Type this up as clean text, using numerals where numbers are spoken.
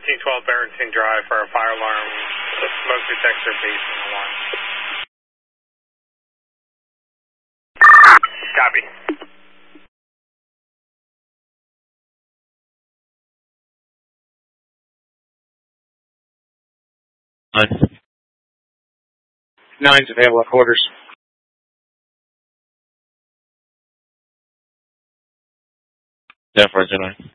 1312 Barrington Drive for a fire alarm, smoke detector basement 1. Copy. Nine's available at quarters. Yeah, for 9.